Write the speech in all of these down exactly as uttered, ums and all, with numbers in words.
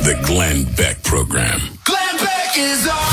The Glenn Beck Program. Glenn Beck is on.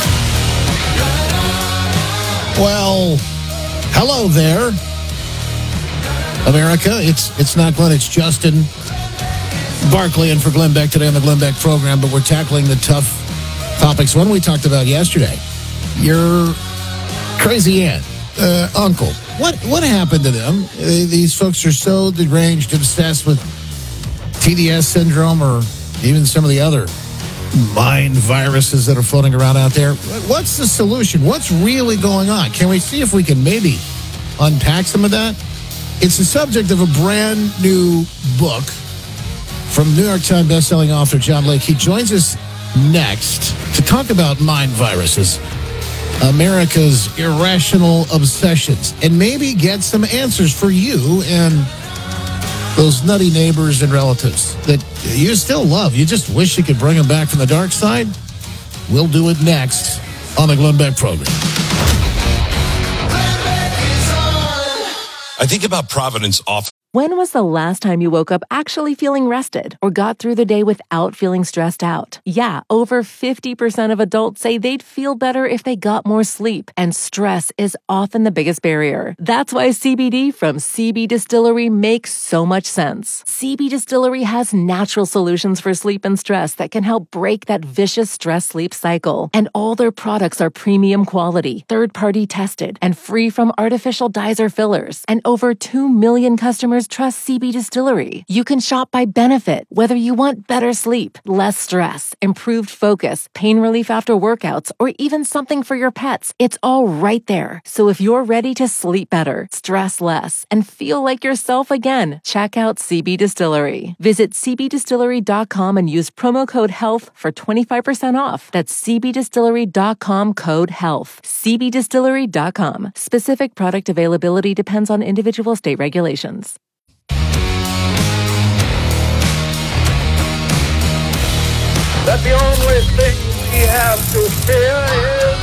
Well, hello there, America. It's it's not Glenn, it's Justin Barkley in for Glenn Beck today on the Glenn Beck Program, but we're tackling the tough topics. One we talked about yesterday. Your crazy aunt, uh, uncle. What what happened to them? Uh, these folks are so deranged, obsessed with T D S syndrome or even some of the other mind viruses that are floating around out there. What's the solution? What's really going on? Can we see if we can maybe unpack some of that? It's the subject of a brand new book from New York Times bestselling author John Lake. He joins us next to talk about mind viruses, America's irrational obsessions, and maybe get some answers for you and those nutty neighbors and relatives that you still love. You just wish you could bring them back from the dark side. We'll do it next on the Glenn Beck Program. I think about Providence often. When was the last time you woke up actually feeling rested or got through the day without feeling stressed out? Yeah, over fifty percent of adults say they'd feel better if they got more sleep, and stress is often the biggest barrier. That's why C B D from C B Distillery makes so much sense. C B Distillery has natural solutions for sleep and stress that can help break that vicious stress-sleep cycle. And all their products are premium quality, third-party tested, and free from artificial dyes or fillers. And over two million customers trust C B Distillery. You can shop by benefit, whether you want better sleep, less stress, improved focus, pain relief after workouts, or even something for your pets. It's all right there. So if you're ready to sleep better, stress less, and feel like yourself again, check out C B Distillery. Visit c b distillery dot com and use promo code HEALTH for twenty-five percent off. That's c b distillery dot com code HEALTH. c b distillery dot com. Specific product availability depends on individual state regulations. That the only thing we have to fear is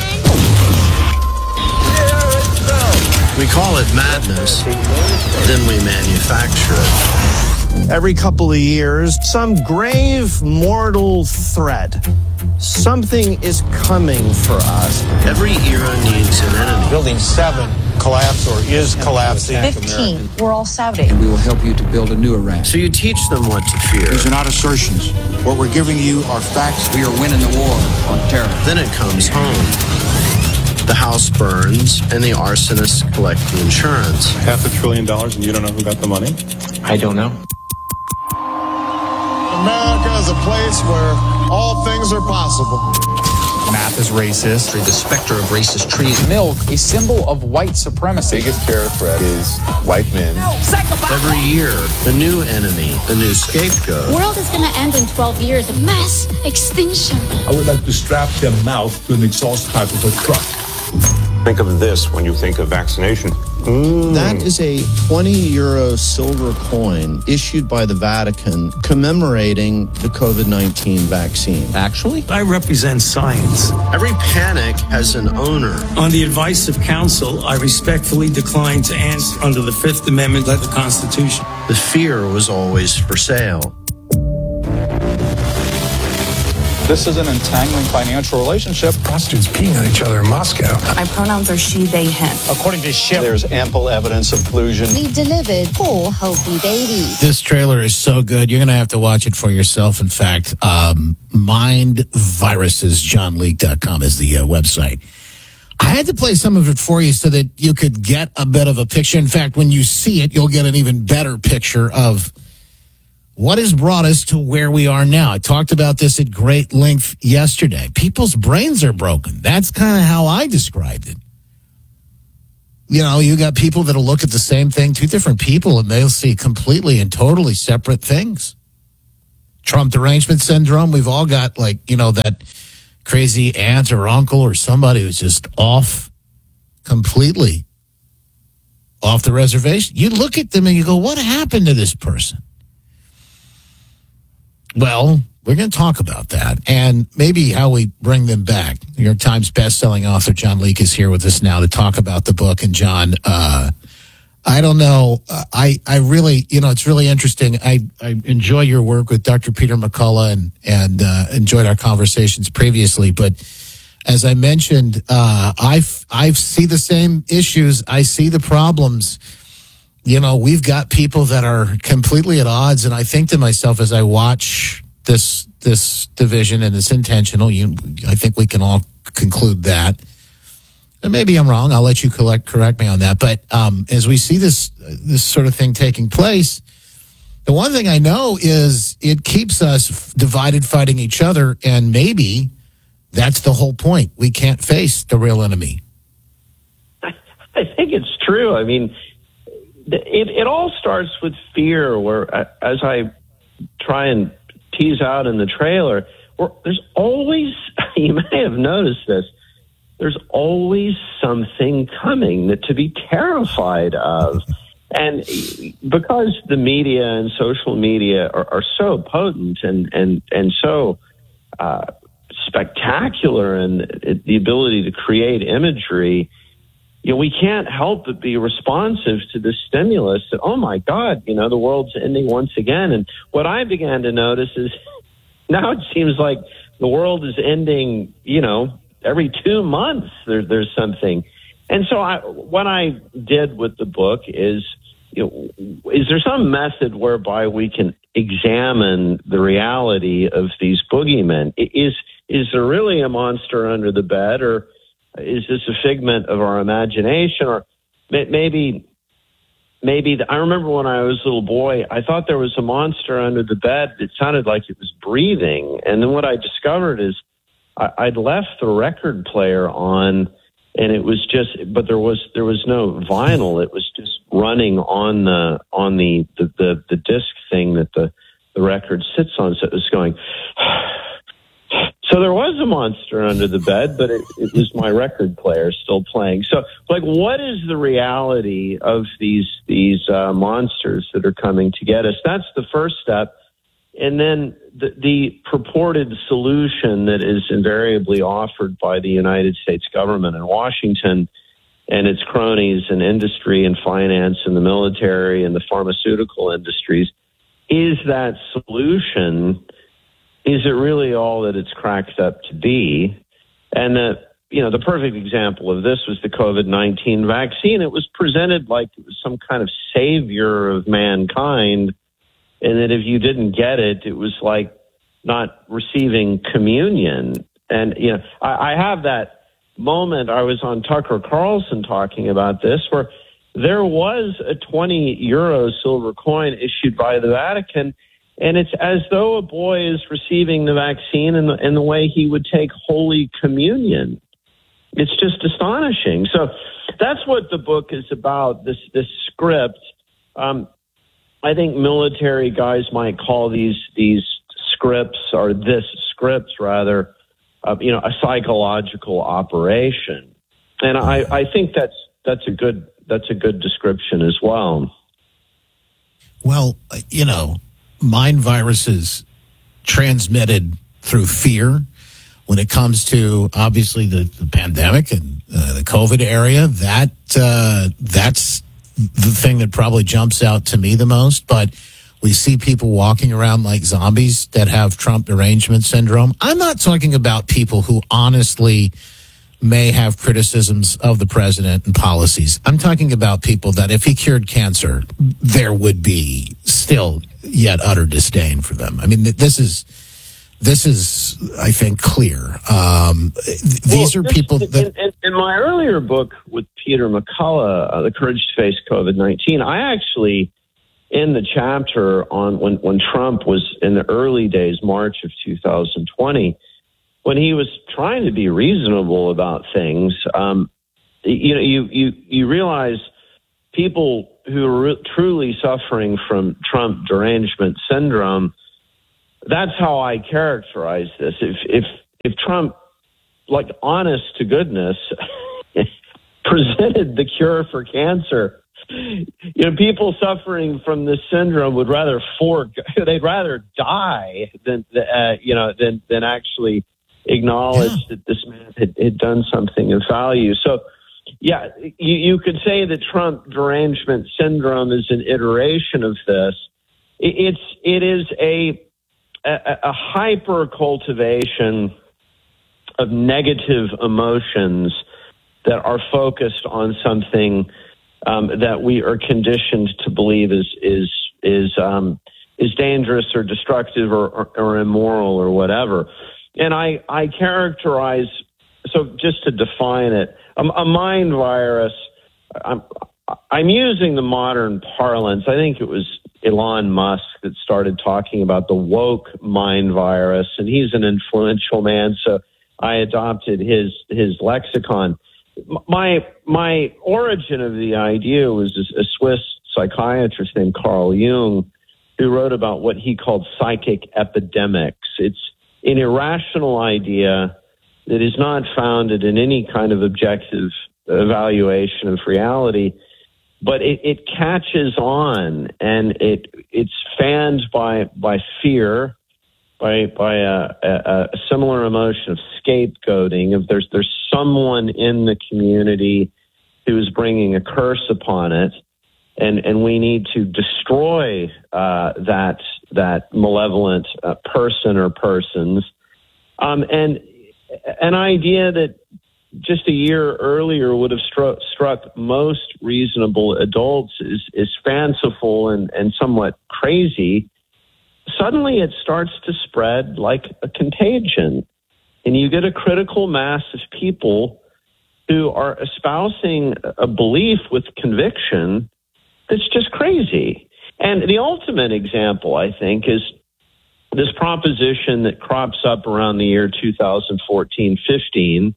fear itself. We call it madness, then we manufacture it. Every couple of years, some grave mortal threat. Something is coming for us. Every era needs an enemy. Building seven collapsed or is collapsing. fifteen. We're all Saudi. And we will help you to build a new Iraq. So you teach them what to fear. These are not assertions. What we're giving you are facts. We are winning the war on terror. Then it comes home. The house burns, and the arsonists collect the insurance. Half a trillion dollars, and you don't know who got the money? I don't know. America is a place where all things are possible. Math is racist. The specter of racist treason. Milk, a symbol of white supremacy. Biggest terror threat is white men. Every year, a new enemy, a new scapegoat. The world is going to end in twelve years. A mass extinction. I would like to strap their mouth to an exhaust pipe of a truck. Think of this when you think of vaccination. Mm. That is a twenty euro silver coin issued by the Vatican commemorating the covid nineteen vaccine. Actually, I represent science. Every panic has an owner. On the advice of counsel, I respectfully decline to answer under the Fifth Amendment of the Constitution. The fear was always for sale. This is an entangling financial relationship. Prostitutes peeing on each other in Moscow. My pronouns are she, they, him. According to Schiff, there's ample evidence of collusion. We delivered four healthy babies. This trailer is so good. You're going to have to watch it for yourself. In fact, um, mind viruses john leak dot com is the uh, website. I had to play some of it for you so that you could get a bit of a picture. In fact, when you see it, you'll get an even better picture of what has brought us to where we are now. I talked about this at great length yesterday. People's brains are broken. That's kind of how I described it. You know, you got people that'll look at the same thing, two different people, and they'll see completely and totally separate things. Trump derangement syndrome, we've all got, like, you know, that crazy aunt or uncle or somebody who's just off completely, off the reservation. You look at them and you go, what happened to this person? Well, we're going to talk about that and maybe how we bring them back. New York Times bestselling author John Leak is here with us now to talk about the book. And John, uh, I don't know. Uh, I, I really, you know, it's really interesting. I, I enjoy your work with Doctor Peter McCullough and, and uh, enjoyed our conversations previously. But as I mentioned, uh, I've, I see the same issues. I see the problems. You know, we've got people that are completely at odds. And I think to myself as I watch this, this division, and it's intentional, you, I think we can all conclude that. And maybe I'm wrong. I'll let you correct, correct me on that. But um, as we see this this sort of thing taking place, the one thing I know is it keeps us divided, fighting each other, and maybe that's the whole point. We can't face the real enemy. I think it's true. I mean, it, it all starts with fear, where, as I try and tease out in the trailer, where there's always, you may have noticed this, there's always something coming that to be terrified of. And because the media and social media are, are so potent and, and, and so uh, spectacular, and the ability to create imagery, you know, we can't help but be responsive to this stimulus that, oh my God, you know, the world's ending once again. And what I began to notice is now it seems like the world is ending, you know, every two months there, there's something. And so I, what I did with the book is, you know, is there some method whereby we can examine the reality of these boogeymen? Is, is there really a monster under the bed, or is this a figment of our imagination? Or maybe, maybe the, I remember when I was a little boy, I thought there was a monster under the bed. It sounded like it was breathing. And then what I discovered is I, I'd left the record player on, and it was just, but there was, there was no vinyl. It was just running on the, on the, the, the, the disc thing that the, the record sits on. So it was going, so there was a monster under the bed, but it, it was my record player still playing. So, like, what is the reality of these these uh, monsters that are coming to get us? That's the first step. And then the, the purported solution that is invariably offered by the United States government in Washington and its cronies in industry and finance and the military and the pharmaceutical industries, is that solution, is it really all that it's cracked up to be? And the, you know, the perfect example of this was the COVID nineteen vaccine. It was presented like it was some kind of savior of mankind, and that if you didn't get it, it was like not receiving communion. And, you know, I, I have that moment, I was on Tucker Carlson talking about this, where there was a twenty euro silver coin issued by the Vatican, and it's as though a boy is receiving the vaccine in the, in the way he would take Holy Communion. It's just astonishing. So that's what the book is about, this, this script. Um, I think military guys might call these these scripts, or this script rather, uh, you know, a psychological operation, and I, I think that's that's a good that's a good description as well. Well, you know, mind viruses transmitted through fear. When it comes to obviously the, the pandemic and uh, the COVID area, that uh, that's the thing that probably jumps out to me the most. But we see people walking around like zombies that have Trump derangement syndrome. I'm not talking about people who honestly may have criticisms of the president and policies. I'm talking about people that if he cured cancer, there would be still yet utter disdain for them. I mean, this is, this is, I think, clear. Um, these well, are people that... In, in my earlier book with Peter McCullough, uh, The Courage to Face COVID nineteen, I actually, in the chapter on when, when Trump was in the early days, March of two thousand twenty, when he was trying to be reasonable about things, um, you know, you, you, you realize people who are re- truly suffering from Trump derangement syndrome, that's how I characterize this. If, if, if Trump, like, honest to goodness, presented the cure for cancer, you know, people suffering from this syndrome would rather fork, they'd rather die than, uh, you know, than, than actually acknowledge yeah. that this man had, had done something of value. So, yeah, you, you could say that Trump derangement syndrome is an iteration of this. It, it's it is a a, a hyper cultivation of negative emotions that are focused on something um, that we are conditioned to believe is is is um, is dangerous or destructive or, or, or immoral or whatever. And I, I characterize, so just to define it, a, a mind virus, I'm, I'm using the modern parlance. I think it was Elon Musk that started talking about the woke mind virus, and he's an influential man, so I adopted his his lexicon. My my origin of the idea was a Swiss psychiatrist named Carl Jung, who wrote about what he called psychic epidemics. It's an irrational idea that is not founded in any kind of objective evaluation of reality, but it, it catches on, and it it's fanned by by fear, by by a, a, a similar emotion of scapegoating. If there's there's someone in the community who is bringing a curse upon it, and and we need to destroy uh, that that malevolent uh, person or persons, um, and an idea that just a year earlier would have struck, struck most reasonable adults is, is fanciful and, and somewhat crazy. Suddenly it starts to spread like a contagion, and you get a critical mass of people who are espousing a belief with conviction that's just crazy. And the ultimate example, I think, is this proposition that crops up around the year two thousand fourteen fifteen,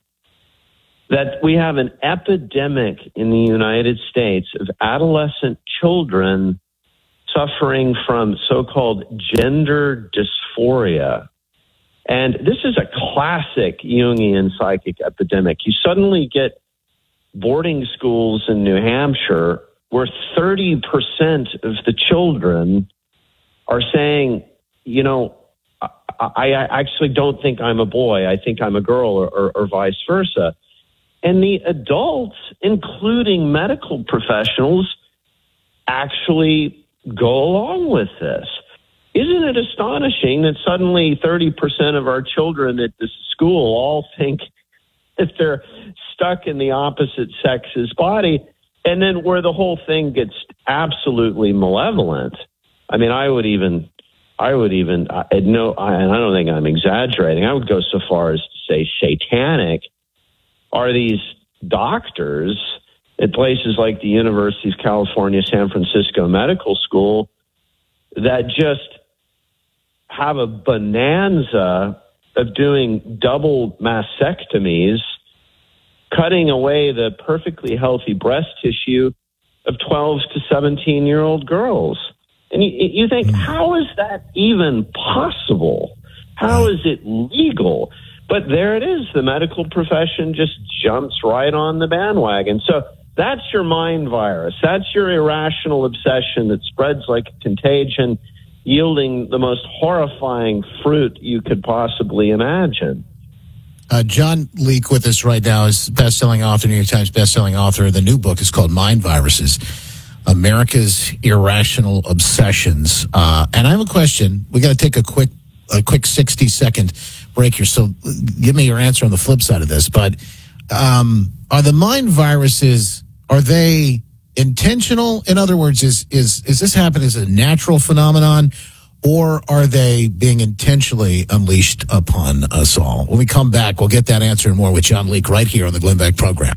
that we have an epidemic in the United States of adolescent children suffering from so-called gender dysphoria. And this is a classic Jungian psychic epidemic. You suddenly get boarding schools in New Hampshire where thirty percent of the children are saying, you know, I, I actually don't think I'm a boy. I think I'm a girl, or, or, or vice versa. And the adults, including medical professionals, actually go along with this. Isn't it astonishing that suddenly thirty percent of our children at this school all think that they're stuck in the opposite sex's body, and then where the whole thing gets absolutely malevolent? I mean, I would even, I would even, I, no, I, and I don't think I'm exaggerating, I would go so far as to say satanic, are these doctors at places like the University of California, San Francisco Medical School that just have a bonanza of doing double mastectomies, cutting away the perfectly healthy breast tissue of twelve to seventeen-year-old girls. And you, you think, how is that even possible? How is it legal? But there it is. The medical profession just jumps right on the bandwagon. So that's your mind virus. That's your irrational obsession that spreads like a contagion, yielding the most horrifying fruit you could possibly imagine. Uh, John Leake with us right now is best-selling author, New York Times best-selling author. The new book is called Mind Viruses, America's Irrational Obsessions. Uh, and I have a question. We got to take a quick, a quick sixty-second break here. So give me your answer on the flip side of this. But um, are the mind viruses, are they intentional? In other words, is is is this happening as a natural phenomenon, or are they being intentionally unleashed upon us all? When we come back, we'll get that answer and more with John Leake right here on the Glenn Beck program.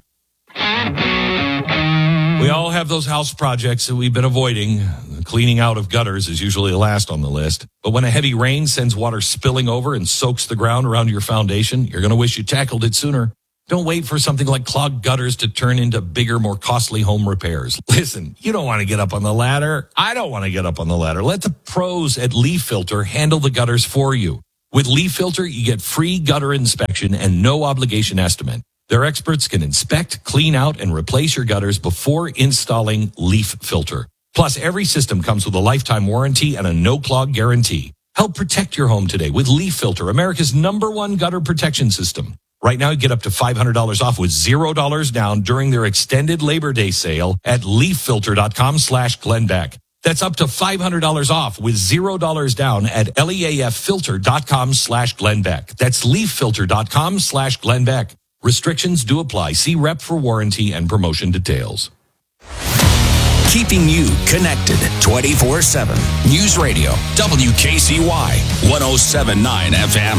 We all have those house projects that we've been avoiding. Cleaning out of gutters is usually last on the list. But when a heavy rain sends water spilling over and soaks the ground around your foundation, you're going to wish you tackled it sooner. Don't wait for something like clogged gutters to turn into bigger, more costly home repairs. Listen, you don't want to get up on the ladder. I don't want to get up on the ladder. Let the pros at Leaf Filter handle the gutters for you. With Leaf Filter, you get free gutter inspection and no obligation estimate. Their experts can inspect, clean out, and replace your gutters before installing Leaf Filter. Plus, every system comes with a lifetime warranty and a no-clog guarantee. Help protect your home today with Leaf Filter, America's number one gutter protection system. Right now, you get up to five hundred dollars off with zero dollars down during their extended Labor Day sale at leaffilter.com slash Glenn That's up to five hundred dollars off with zero dollars down at leaffilter.com slash Glenn That's leaffilter.com slash Glenn Restrictions do apply. See rep for warranty and promotion details. Keeping you connected twenty-four seven. News Radio, W K C Y, one oh seven point nine F M.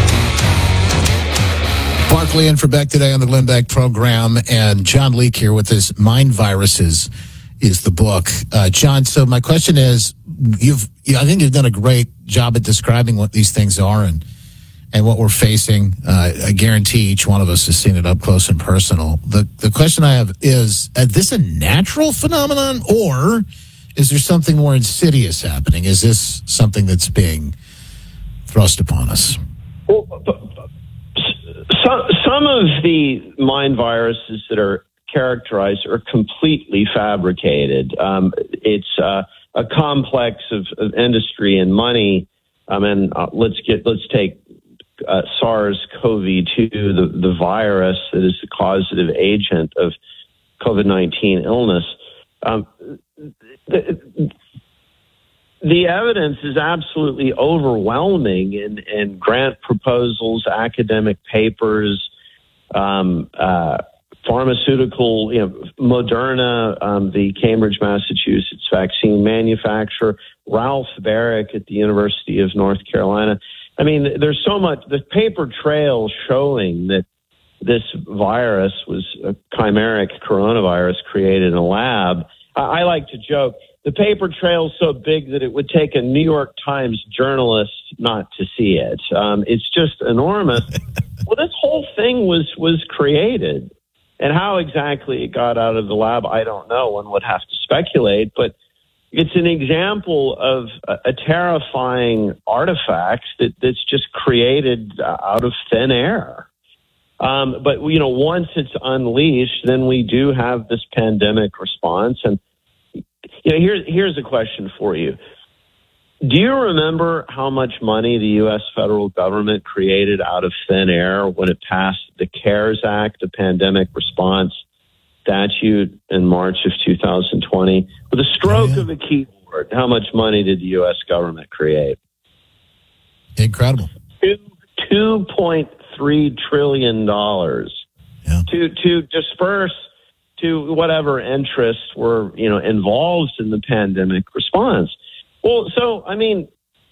Barkley in for Beck today on the Glenn Beck program, and John Leake here with his Mind Viruses is the book. Uh, John, so my question is, you've, I think you've done a great job at describing what these things are and and what we're facing. Uh, I guarantee each one of us has seen it up close and personal. The the question I have is, is this a natural phenomenon, or is there something more insidious happening? Is this something that's being thrust upon us? Well, some, some of the mind viruses that are characterized are completely fabricated. Um, it's uh, a complex of, of industry and money. I mean, uh, let's get let's take Uh, SARS-C o V two, the, the virus that is the causative agent of COVID nineteen illness. Um, the, the evidence is absolutely overwhelming in, in grant proposals, academic papers, um, uh, pharmaceutical, you know, Moderna, um, the Cambridge, Massachusetts vaccine manufacturer, Ralph Baric at the University of North Carolina. I mean, there's so much, the paper trail showing that this virus was a chimeric coronavirus created in a lab. I, I like to joke, the paper trail is so big that it would take a New York Times journalist not to see it. Um, it's just enormous. Well, this whole thing was, was created. And how exactly it got out of the lab, I don't know. One would have to speculate, but it's an example of a, a terrifying artifact that, that's just created out of thin air. Um, but, you know, once it's unleashed, then we do have this pandemic response. And, you know, here's, here's a question for you. Do you remember how much money the U S federal government created out of thin air when it passed the CARES Act, the pandemic response statute in March of two thousand twenty? With a stroke oh, yeah. of a keyboard, how much money did the U S government create? Incredible. two point three trillion dollars yeah. to to disperse to whatever interests were, you know, involved in the pandemic response. Well, so, I mean,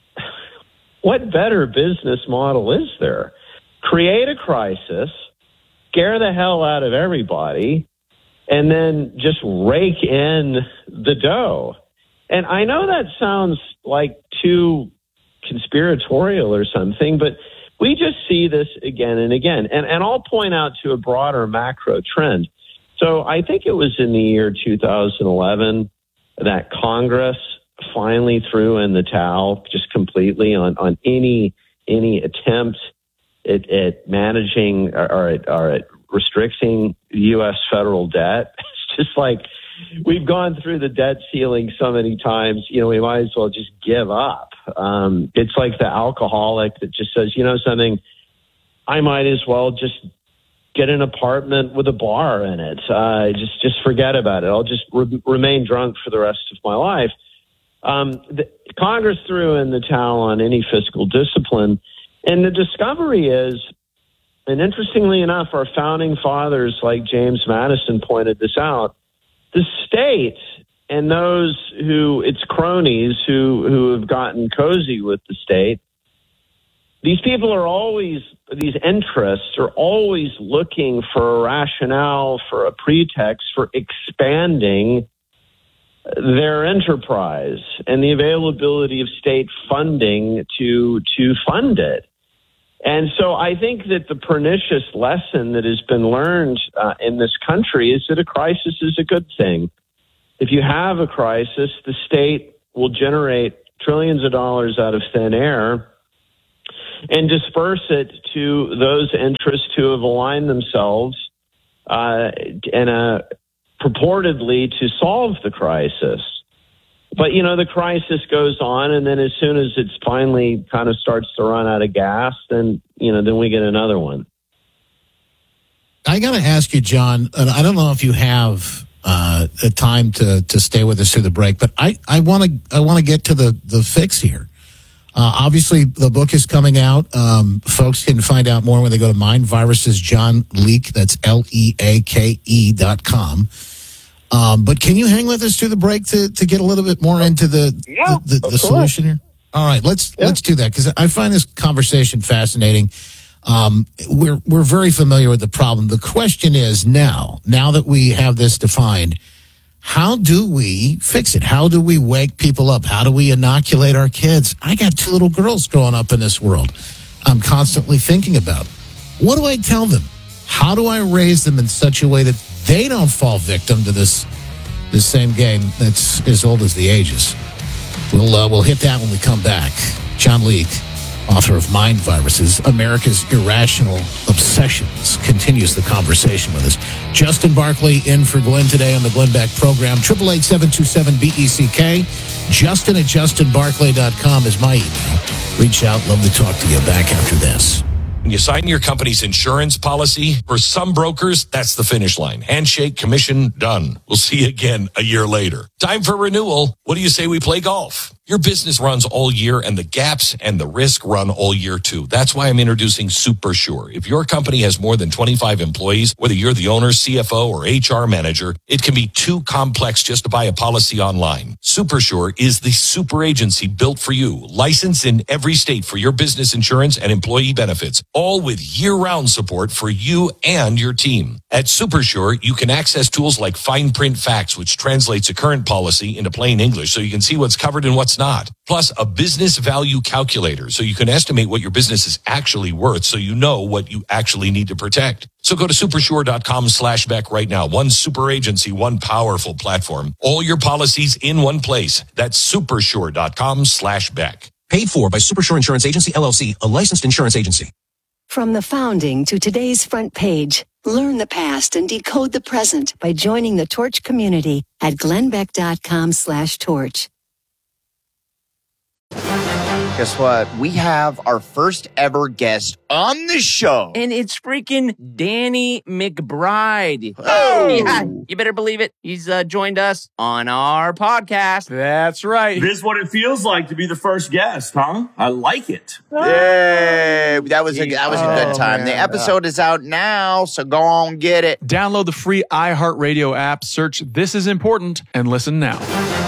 what better business model is there? Create a crisis, scare the hell out of everybody, and then just rake in the dough. And I know that sounds like too conspiratorial or something, but we just see this again and again. And, and I'll point out to a broader macro trend. So I think it was in the year two thousand eleven that Congress finally threw in the towel just completely on, on any any attempt at, at managing or, or, at, or at restricting U S federal debt. It's just like we've gone through the debt ceiling so many times, you know, we might as well just give up. Um, it's like the alcoholic that just says, you know something, I might as well just get an apartment with a bar in it. Uh, just just forget about it. I'll just re- remain drunk for the rest of my life. Um, the, Congress threw in the towel on any fiscal discipline. And the discovery is, and interestingly enough, our founding fathers like James Madison pointed this out, the state and those who, its cronies who, who have gotten cozy with the state, these people are always, these interests are always looking for a rationale, for a pretext for expanding their enterprise and the availability of state funding to to fund it. And so I think that the pernicious lesson that has been learned uh, in this country is that a crisis is a good thing. If you have a crisis, the state will generate trillions of dollars out of thin air and disperse it to those interests who have aligned themselves uh, in a purportedly to solve the crisis. But, you know, the crisis goes on, and then as soon as it's finally kind of starts to run out of gas, then, you know, then we get another one. I got to ask you, John, and I don't know if you have uh, a time to, to stay with us through the break, but I, I want to I want to get to the, the fix here. Uh, obviously, the book is coming out. Um, folks can find out more when they go to Mind Viruses John Leake. That's L E A K E dot com. Um, but can you hang with us through the break to, to get a little bit more into the yeah, the, the, the solution here? All right, let's yeah. let's do that, because I find this conversation fascinating. Um, we're we're very familiar with the problem. The question is now, now that we have this defined, how do we fix it? How do we wake people up? How do we inoculate our kids? I got two little girls growing up in this world I'm constantly thinking about. What do I tell them? How do I raise them in such a way that they don't fall victim to this this same game that's as old as the ages? We'll uh, we'll hit that when we come back. John Leake, author of Mind Viruses, America's Irrational Obsessions, continues the conversation with us. Justin Barclay in for Glenn today on the Glenn Beck program. eight eight eight, seven two seven, B E C K. Justin at justin barclay dot com is my email. Reach out. Love to talk to you. Back after this. When you sign your company's insurance policy, for some brokers, that's the finish line. Handshake, commission, done. We'll see you again a year later. Time for renewal. What do you say we play golf? Your business runs all year, and the gaps and the risk run all year too. That's why I'm introducing Super Sure. If your company has more than twenty-five employees, whether you're the owner, C F O, or H R manager, it can be too complex just to buy a policy online. Super Sure is the super agency built for you, licensed in every state for your business insurance and employee benefits, all with year-round support for you and your team. At Super Sure, you can access tools like Fine Print Facts, which translates a current policy into plain English so you can see what's covered and what's not. Plus, a business value calculator so you can estimate what your business is actually worth so you know what you actually need to protect. So go to supersure.com slash Beck right now. One super agency, one powerful platform. All your policies in one place. That's supersure.com slash Beck. Paid for by Supersure Insurance Agency, L L C, a licensed insurance agency. From the founding to today's front page, learn the past and decode the present by joining the Torch community at glennbeck.com slash torch. Guess what? We have our first ever guest on the show. And it's freaking Danny McBride. Oh! Yeah, you better believe it. He's uh, joined us on our podcast. That's right. This is what it feels like to be the first guest, huh? I like it. Yay! That was a, that was a good time. Oh, the episode is out now, so go on, get it. Download the free iHeartRadio app, search This Is Important, and listen now.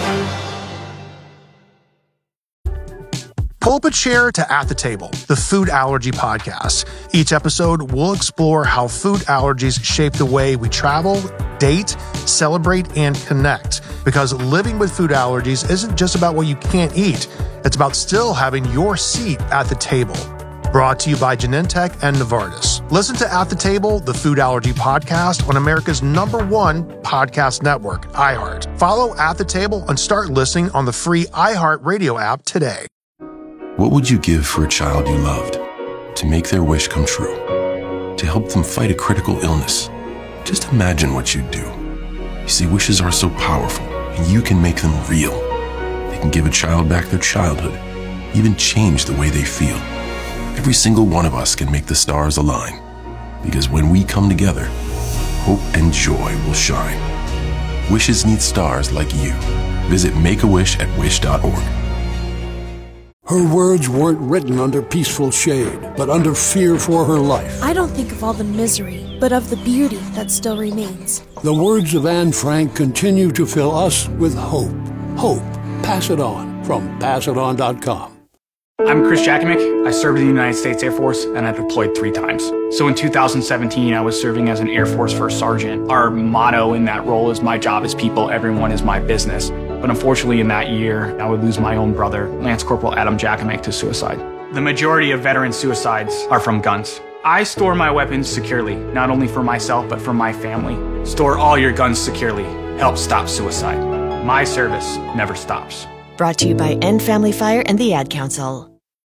Pull up a chair to At the Table, the food allergy podcast. Each episode, we'll explore how food allergies shape the way we travel, date, celebrate, and connect. Because living with food allergies isn't just about what you can't eat. It's about still having your seat at the table. Brought to you by Genentech and Novartis. Listen to At the Table, the food allergy podcast on America's number one podcast network, iHeart. Follow At the Table and start listening on the free iHeartRadio app today. What would you give for a child you loved? To make their wish come true? To help them fight a critical illness? Just imagine what you'd do. You see, wishes are so powerful, and you can make them real. They can give a child back their childhood, even change the way they feel. Every single one of us can make the stars align. Because when we come together, hope and joy will shine. Wishes need stars like you. Visit Make a Wish at wish dot org. Her words weren't written under peaceful shade, but under fear for her life. I don't think of all the misery, but of the beauty that still remains. The words of Anne Frank continue to fill us with hope. Hope. Pass it on from pass it on dot com. I'm Chris Jakimick. I served in the United States Air Force, and I deployed three times. So in two thousand seventeen, I was serving as an Air Force First Sergeant. Our motto in that role is, my job is people, everyone is my business. But unfortunately in that year, I would lose my own brother, Lance Corporal Adam Jakimick, to suicide. The majority of veteran suicides are from guns. I store my weapons securely, not only for myself, but for my family. Store all your guns securely. Help stop suicide. My service never stops. Brought to you by End Family Fire and the Ad Council.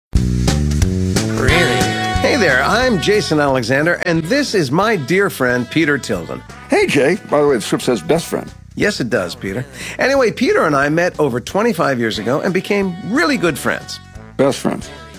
Hey there, I'm Jason Alexander, and this is my dear friend, Peter Tilden. Hey, Jay. By the way, the script says best friend. Yes, it does, Peter. Anyway, Peter and I met over twenty-five years ago and became really good friends. Best friends.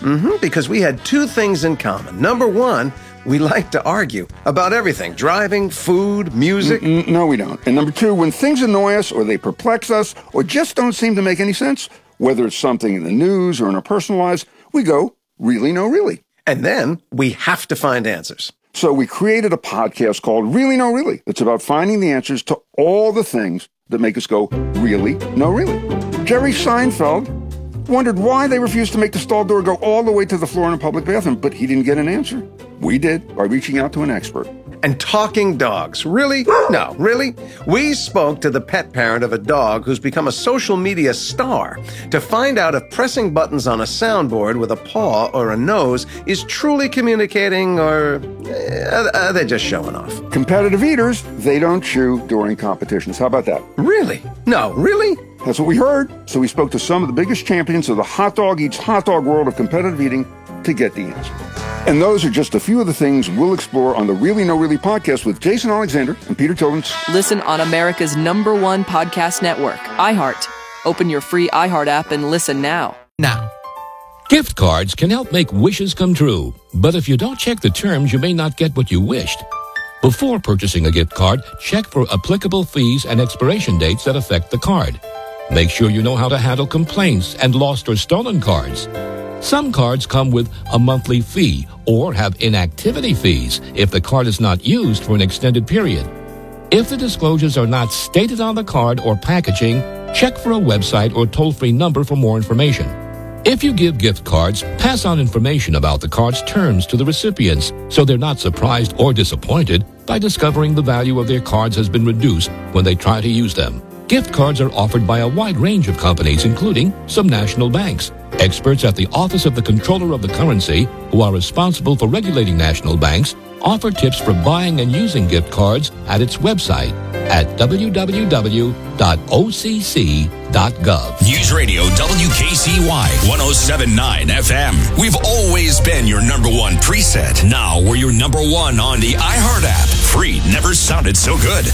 Mm-hmm, because we had two things in common. Number one, we like to argue about everything. Driving, food, music. Mm-mm, no, we don't. And number two, when things annoy us or they perplex us or just don't seem to make any sense, whether it's something in the news or in our personal lives, we go, really, no, really. And then we have to find answers. So we created a podcast called Really, No, Really. It's about finding the answers to all the things that make us go, really, no, really. Jerry Seinfeld wondered why they refused to make the stall door go all the way to the floor in a public bathroom, but he didn't get an answer. We did by reaching out to an expert. And talking dogs. Really? No, really? We spoke to the pet parent of a dog who's become a social media star to find out if pressing buttons on a soundboard with a paw or a nose is truly communicating, or uh, are they just showing off? Competitive eaters, they don't chew during competitions. How about that? Really? No, really? That's what we heard. So we spoke to some of the biggest champions of the hot dog eats hot dog world of competitive eating to get the answer. And those are just a few of the things we'll explore on the Really No Really podcast with Jason Alexander and Peter Tillins. Listen on America's number one podcast network, iHeart. Open your free iHeart app and listen now. Now. Gift cards can help make wishes come true, but if you don't check the terms, you may not get what you wished. Before purchasing a gift card, check for applicable fees and expiration dates that affect the card. Make sure you know how to handle complaints and lost or stolen cards. Some cards come with a monthly fee or have inactivity fees if the card is not used for an extended period. If the disclosures are not stated on the card or packaging, check for a website or toll-free number for more information. If you give gift cards, pass on information about the card's terms to the recipients so they're not surprised or disappointed by discovering the value of their cards has been reduced when they try to use them. Gift cards are offered by a wide range of companies, including some national banks. Experts at the Office of the Comptroller of the Currency, who are responsible for regulating national banks, offer tips for buying and using gift cards at its website at w w w dot o c c dot gov. News Radio W K C Y one oh seven point nine F M. We've always been your number one preset. Now we're your number one on the iHeart app. Free never sounded so good.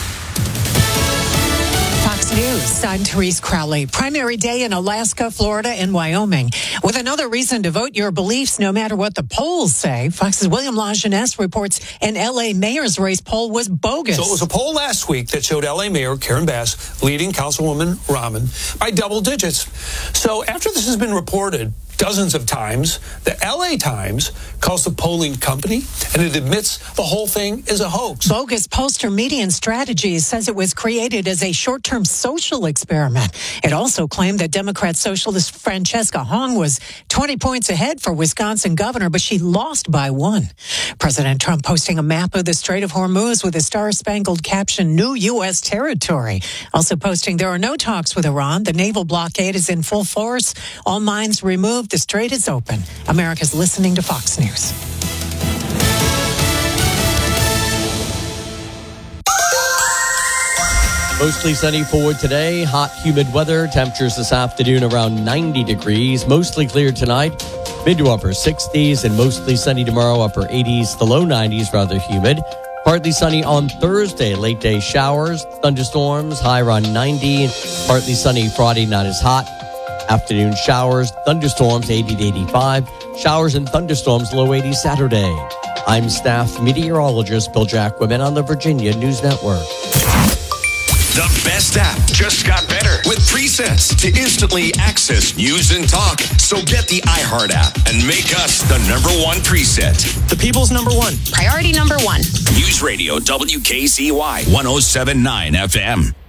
Fox News, I'm Therese Crowley. Primary day in Alaska, Florida, and Wyoming. With another reason to vote your beliefs no matter what the polls say, Fox's William LaJeunesse reports an L A mayor's race poll was bogus. So it was a poll last week that showed L A Mayor Karen Bass leading Councilwoman Rahman by double digits. So after this has been reported dozens of times, the L A Times calls the polling company, and it admits the whole thing is a hoax. Bogus pollster Median Strategies says it was created as a short-term social experiment. It also claimed that Democrat socialist Francesca Hong was twenty points ahead for Wisconsin governor, but she lost by one. President Trump posting a map of the Strait of Hormuz with a star-spangled caption, New U S territory. Also posting, there are no talks with Iran. The naval blockade is in full force. All mines removed. The strait is open. America's listening to Fox News. Mostly sunny for today. Hot, humid weather. Temperatures this afternoon around ninety degrees. Mostly clear tonight. Mid to upper sixties and mostly sunny tomorrow. Upper eighties to low nineties, rather humid. Partly sunny on Thursday. Late day showers, thunderstorms. High around ninety. Partly sunny Friday, not as hot. Afternoon showers, thunderstorms, eighty to eighty-five. Showers and thunderstorms, low eighties Saturday. I'm staff meteorologist Bill Jacquemin on the Virginia News Network. The best app just got better with presets to instantly access news and talk. So get the iHeart app and make us the number one preset. The people's number one. Priority number one. News Radio W K C Y one oh seven point nine F M.